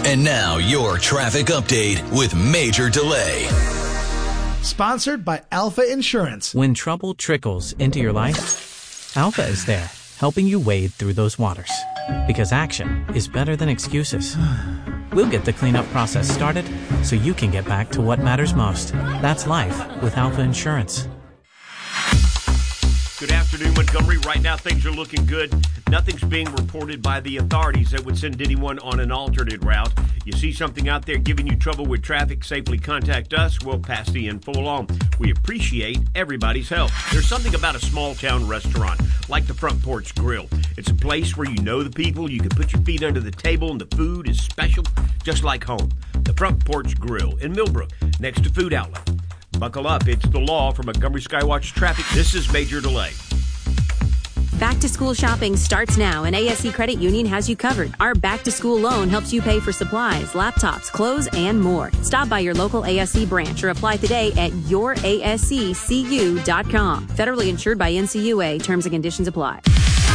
And now your traffic update with Major Delay. Sponsored by Alpha Insurance. When trouble trickles into your life, Alpha is there, helping you wade through those waters. Because action is better than excuses. We'll get the cleanup process started so you can get back to what matters most. That's life with Alpha Insurance. Good afternoon, Montgomery. Right now, things are looking good. Nothing's being reported by the authorities that would send anyone on an alternate route. You see something out there giving you trouble with traffic, safely contact us. We'll pass the info along. We appreciate everybody's help. There's something about a small-town restaurant, like the Front Porch Grill. It's a place where you know the people, you can put your feet under the table, and the food is special, just like home. The Front Porch Grill in Millbrook, next to Food Outlet. Buckle up. It's the law from Montgomery Skywatch Traffic. This is Major Delay. Back to school shopping starts now, and ASC Credit Union has you covered. Our back to school loan helps you pay for supplies, laptops, clothes, and more. Stop by your local ASC branch or apply today at yourasccu.com. Federally insured by NCUA. Terms and conditions apply.